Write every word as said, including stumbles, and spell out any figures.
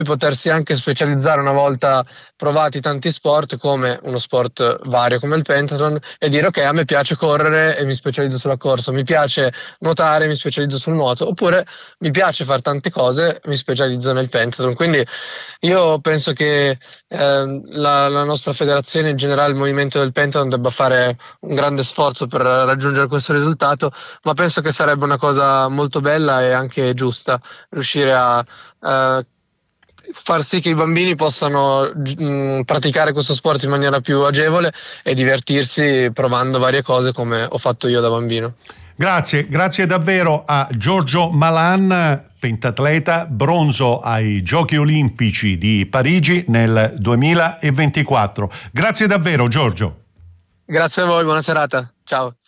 potersi anche specializzare una volta provati tanti sport, come uno sport vario come il pentathlon, e dire ok, a me piace correre e mi specializzo sulla corsa, mi piace nuotare, mi specializzo sul nuoto, oppure mi piace fare tante cose, mi specializzo nel pentathlon. Quindi io penso che eh, la, la nostra federazione, in generale il movimento del pentathlon, debba fare un grande sforzo per raggiungere questo risultato, ma penso che sarebbe una cosa molto bella e anche giusta riuscire a eh, far sì che i bambini possano mh, praticare questo sport in maniera più agevole e divertirsi provando varie cose come ho fatto io da bambino. Grazie, grazie davvero a Giorgio Malan, pentatleta, bronzo ai Giochi Olimpici di Parigi nel duemilaventiquattro. Grazie davvero Giorgio. Grazie a voi, buona serata. Ciao.